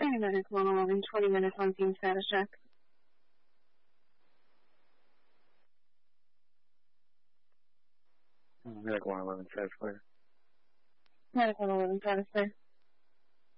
Medical 111, 20 minutes on scene status check. Medical 111, status clear. Medical 111, status clear.